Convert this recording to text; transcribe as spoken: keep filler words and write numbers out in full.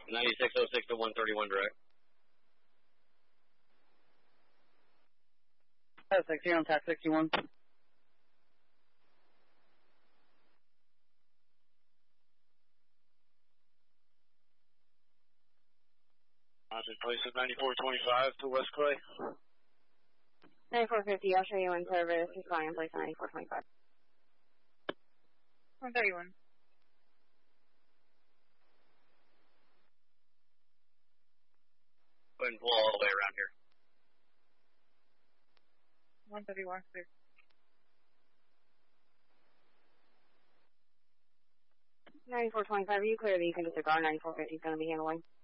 ninety-six oh six to one thirty-one direct. Oh, six, you're on tax sixty-one. Roger, place of ninety-four twenty-five to West Clay. ninety-four fifty, I'll show you in service. He's flying in place on ninety-four twenty-five. one thirty-one. Go ahead and pull all the way around here. one thirty-one, six. ninety-four twenty-five, are you clear that you can disregard ninety-four fifty is going to be handling?